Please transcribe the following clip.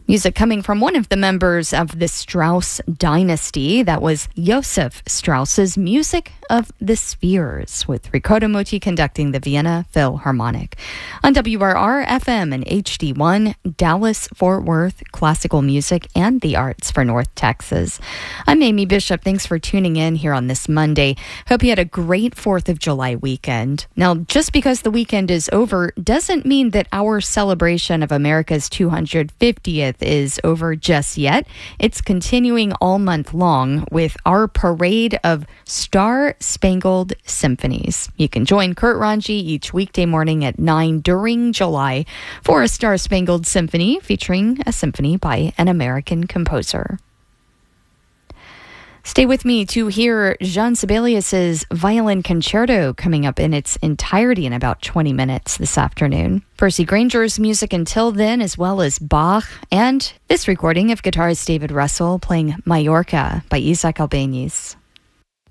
Music coming from one of the members of the Strauss dynasty. That was Joseph Strauss's Music of the Spheres, with Ricardo Muti conducting the Vienna Philharmonic. On WRR FM and HD1, Dallas, Fort Worth, classical music and the arts for North Texas. I'm Amy Bishop. Thanks for tuning in here on this Monday. Hope you had a great 4th of July weekend. Now, just because the weekend is over doesn't mean that our celebration of America's 250th is over just yet. It's continuing all month long with our parade of Star-Spangled Symphonies. You can join Kurt Ranji each weekday morning at 9 during July for a Star-Spangled Symphony featuring a symphony by an American composer. Stay with me to hear Jean Sibelius's Violin Concerto coming up in its entirety in about 20 minutes this afternoon. Percy Granger's music until then, as well as Bach, and this recording of guitarist David Russell playing Mallorca by Isaac Albéniz.